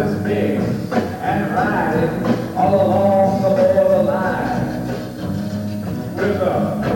is big and riding all along the borderline with a